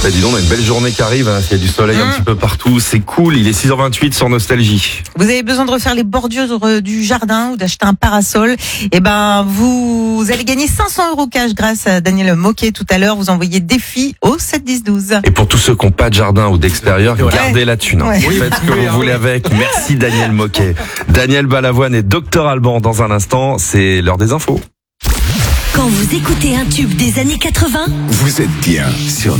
dis donc, on a une belle journée qui arrive, hein. Il y a du soleil un petit peu partout, c'est cool. Il est 6h28 sur Nostalgie. Vous avez besoin de refaire les bordures du jardin ou d'acheter un parasol, vous allez gagner 500 € cash grâce à Daniel Moquet tout à l'heure. Vous envoyez défi au 7 10 12. Et pour tous ceux qui n'ont pas de jardin ou d'extérieur, gardez la thune. Ouais. Vous faites ce que vous voulez avec. Merci Daniel Moquet. Daniel Balavoine et Dr Alban dans un instant. C'est l'heure des infos. Quand vous écoutez un tube des années 80, Vous êtes bien sur